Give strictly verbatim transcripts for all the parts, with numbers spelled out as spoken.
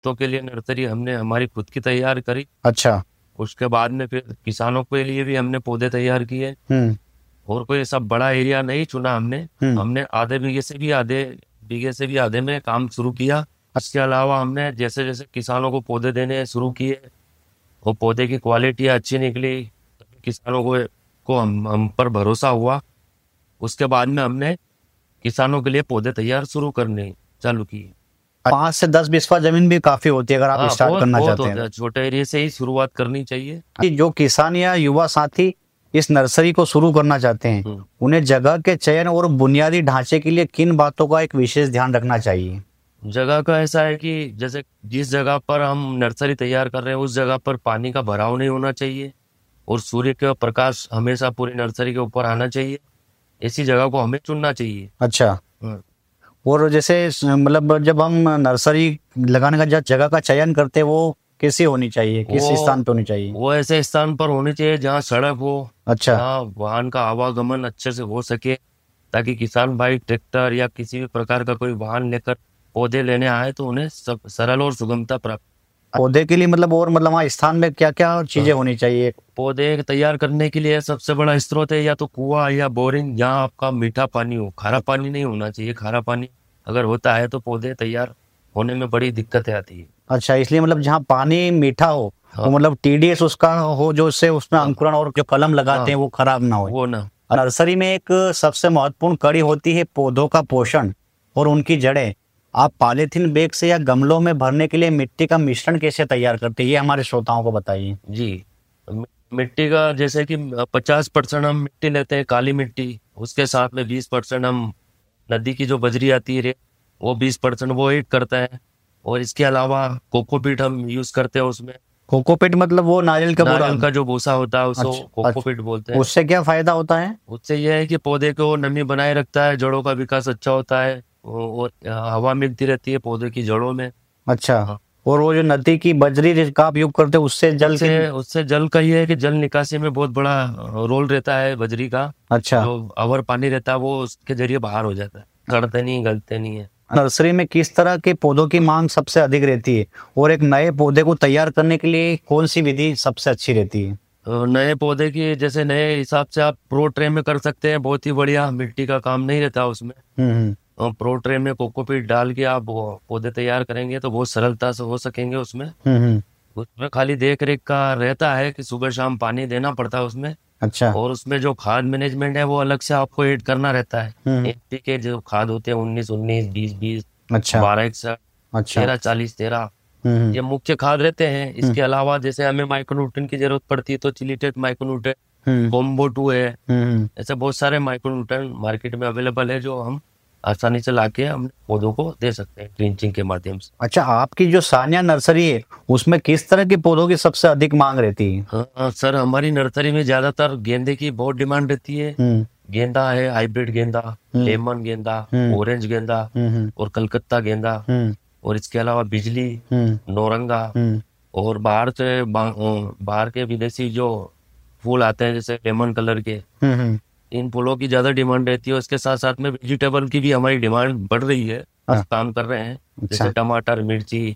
तो के लिए नर्सरी हमने हमारी खुद की तैयार करी। अच्छा। उसके बाद में फिर किसानों के लिए भी हमने पौधे तैयार किए। हम्म। और कोई ऐसा बड़ा एरिया नहीं चुना हमने। हम्म। हमने आधे बीघे से भी आधे बीघे से भी आधे में काम शुरू किया। इसके अलावा हमने जैसे जैसे किसानों को पौधे देने शुरू किए, वो पौधे की क्वालिटी अच्छी निकली, किसानों को को हम हम पर भरोसा हुआ। उसके बाद में हमने किसानों के लिए पौधे तैयार शुरू करने चालू किए। पाँच से दस बिस्वा जमीन भी काफी होती है अगर आप हाँ, स्टार्ट बहुत करना बहुत चाहते हैं होता है, छोटे एरिया से ही शुरुआत करनी चाहिए। कि जो किसान या युवा साथी इस नर्सरी को शुरू करना चाहते हैं, हम्म। उन्हें जगह के चयन और बुनियादी ढांचे के लिए किन बातों का एक विशेष ध्यान रखना चाहिए? जगह का ऐसा है कि जैसे जिस जगह पर हम नर्सरी तैयार कर रहे हैं उस जगह पर पानी का भराव नहीं होना चाहिए, और सूर्य का प्रकाश हमेशा पूरी नर्सरी के ऊपर आना चाहिए। ऐसी जगह को हमें चुनना चाहिए। अच्छा। हाँ। और जैसे स- मतलब जब हम नर्सरी लगाने का जब जगह का चयन करते हैं, वो कैसी होनी चाहिए, किस वो स्थान पे होनी चाहिए? वो ऐसे स्थान पर होनी चाहिए जहाँ सड़क हो, अच्छा। जहाँ वाहन का आवागमन अच्छे से हो सके, ताकि किसान भाई ट्रैक्टर या किसी भी प्रकार का कोई वाहन लेकर पौधे लेने आए तो उन्हें सब सरल और सुगमता प्राप्त। पौधे के लिए मतलब और मतलब वहाँ स्थान में क्या क्या चीजें होनी चाहिए? पौधे तैयार करने के लिए सबसे बड़ा स्रोत है या तो कुआं या बोरिंग, जहाँ आपका मीठा पानी हो। खारा पानी नहीं होना चाहिए। खारा पानी अगर होता है तो पौधे तैयार होने में बड़ी दिक्कतें आती है। अच्छा, इसलिए मतलब जहाँ पानी मीठा हो, हाँ। वो मतलब टीडीएस उसका हो, जो उससे उसमें हाँ। अंकुरण और जो कलम लगाते हाँ, हैं वो खराब ना हो। वो ना। नर्सरी में एक सबसे महत्वपूर्ण कड़ी होती है पौधों का पोषण और उनकी जड़ें। आप पॉलीथीन बैग से या गमलों में भरने के लिए मिट्टी का मिश्रण कैसे तैयार करते हैं, ये हमारे श्रोताओं को बताइए। जी, मि- मिट्टी का जैसे कि पचास परसेंट हम मिट्टी लेते हैं, काली मिट्टी। उसके साथ में बीस परसेंट हम नदी की जो बजरी आती है रे, वो बीस परसेंट वो ऐड करता है। और इसके अलावा कोकोपीट हम यूज करते हैं उसमें। कोकोपीट मतलब वो नारियल का पूरा? नारियल का जो भूसा होता है उसको अच्छा। कोकोपीट बोलते अच्छा, हैं। उससे क्या फायदा होता है? उससे यह है कि पौधे को नमी बनाए रखता है, जड़ों का विकास अच्छा होता है, और हवा मिलती रहती है पौधे की जड़ों में। अच्छा। हाँ। और वो जो नदी की बजरी का आप उपयोग करते हैं, उससे जल की? उससे उससे जल का ये है कि जल निकासी में बहुत बड़ा रोल रहता है बजरी का। अच्छा। जो अवर पानी रहता है वो उसके जरिए बाहर हो जाता है, सड़ते नहीं, गलते नहीं है। नर्सरी में किस तरह के पौधों की मांग सबसे अधिक रहती है, और एक नए पौधे को तैयार करने के लिए कौन सी विधि सबसे अच्छी रहती है? तो नए पौधे की जैसे नए हिसाब से आप प्रो ट्रे में कर सकते हैं, बहुत ही बढ़िया। मिट्टी का काम नहीं रहता उसमें। हम्म। और प्रो ट्रे में कोकोपीट डाल के आप वो पौधे तैयार करेंगे तो बहुत सरलता से हो सकेंगे उसमें। हम्म। हम्म। उसमें खाली देख रेख का रहता है कि सुबह शाम पानी देना पड़ता है उसमें। अच्छा। और उसमें जो खाद मैनेजमेंट है वो अलग से आपको ऐड करना रहता है। हम्म। एनपी के जो खाद होते हैं उन्नीस उन्नीस, बीस बीस, अच्छा। बारह इकसठ, अच्छा। तेरह चालीस तेरह, हम्म। ये मुख्य खाद रहते हैं। हम्म। इसके अलावा जैसे हमें माइक्रोन्यूट्रन की जरूरत पड़ती है तो चिलीटेट माइक्रोन्यूट्रन, हम्म। कॉम्बो टू है। हम्म। ऐसे बहुत सारे माइक्रोन्यूट्रन मार्केट में अवेलेबल है जो हम आसानी से लाके हम पौधों को दे सकते हैं ड्रिंचिंग के माध्यम से। अच्छा, आपकी जो सानिया नर्सरी है, उसमें किस तरह के पौधों की सबसे अधिक मांग रहती है? हाँ हाँ, सर हमारी नर्सरी में ज्यादातर गेंदे की बहुत डिमांड रहती है। हम्म। गेंदा है, हाइब्रिड गेंदा, हम्म। लेमन गेंदा, हम्म। ऑरेंज गेंदा, हम्म। और कलकत्ता गेंदा। हम्म। और इसके अलावा बिजली, हम्म। नौरंगा, हम्म। और बाहर से बा- बाहर के विदेशी जो फूल आते हैं जैसे लेमन कलर के, हम्म। हम्म। इन फूलों की ज्यादा डिमांड रहती है। उसके साथ साथ में वेजिटेबल की भी हमारी डिमांड बढ़ रही है। हाँ। हम काम कर रहे हैं, अच्छा। जैसे टमाटर, मिर्ची,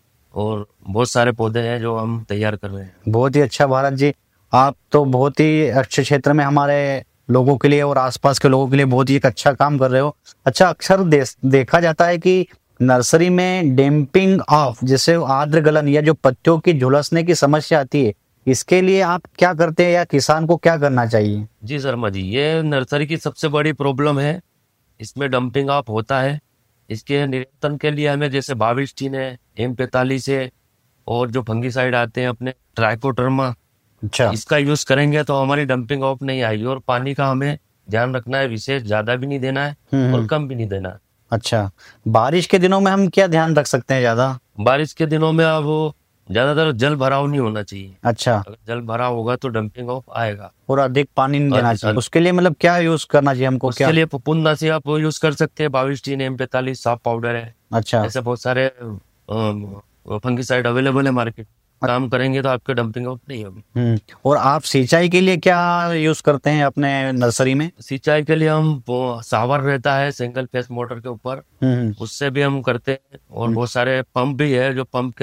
और बहुत सारे पौधे हैं जो हम तैयार कर रहे हैं। बहुत ही अच्छा भारत जी, आप तो बहुत ही अच्छे क्षेत्र में हमारे लोगों के लिए और आसपास के लोगों के लिए बहुत ही एक अच्छा काम कर रहे हो। अच्छा, अक्सर दे, देखा जाता है कि नर्सरी में डैम्पिंग ऑफ, जैसे आर्द्र गलन या जो पत्तियों की झुलसने की समस्या आती है, इसके लिए आप क्या करते हैं या किसान को क्या करना चाहिए? जी शर्मा जी, ये नर्सरी की सबसे बड़ी प्रॉब्लम है। इसमें डंपिंग अप होता है। इसके नियंत्रण के लिए हमें जैसे बाविस्टीन है, एम पैंतालीस है, और जो फंगीसाइड आते हैं अपने ट्राइकोडर्मा, अच्छा। इसका यूज करेंगे तो हमारी डंपिंग ऑफ नहीं आएगी। और पानी का हमें ध्यान रखना है, विशेष ज्यादा भी नहीं देना है हम्म। और हम्म। कम भी नहीं देना है। अच्छा, बारिश के दिनों में हम क्या ध्यान रख सकते हैं ज्यादा? बारिश के दिनों में अब ज्यादातर जल भराव नहीं होना चाहिए। अच्छा। अगर जल भरा होगा तो डंपिंग ऑफ आएगा। और अधिक पानी नहीं देना अधिक- चाहिए, अधिक- उसके लिए मतलब क्या यूज करना चाहिए हमको, उसके क्या? लिए फफूंदनाशी आप यूज कर सकते हैं। बाविस्टीन, एम पैंतालीस, साफ पाउडर है। अच्छा। ऐसे बहुत सारे फंगिसाइड अवेलेबल है मार्केट। काम करेंगे तो आपके डंपिंग आउट नहीं होगी। हम्म। और आप सिंचाई के लिए क्या यूज करते हैं अपने नर्सरी में? सिंचाई के लिए हम वो सावर रहता है सिंगल फेस मोटर के ऊपर, हम्म उससे भी हम करते हैं। और बहुत सारे पंप भी है जो पंप